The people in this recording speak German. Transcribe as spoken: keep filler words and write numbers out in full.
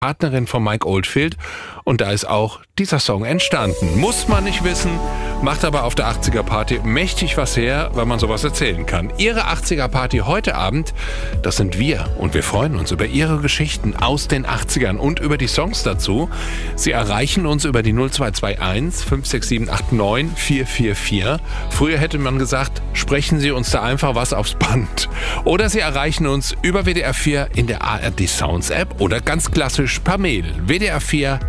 Partnerin von Mike Oldfield und da ist auch dieser Song entstanden. Muss man nicht wissen, macht aber auf der achtziger Party mächtig was her, weil man sowas erzählen kann. Ihre achtziger Party heute Abend, das sind wir und wir freuen uns über Ihre Geschichten aus den achtzigern und über die Songs dazu. Sie erreichen uns über die null zwei zwei eins fünf sechs sieben acht neun vier vier vier. Früher hätte man gesagt, sprechen Sie uns da einfach was aufs Band. Oder Sie erreichen uns über W D R vier in der A R D Sounds App oder ganz klassisch per Mail w d r vier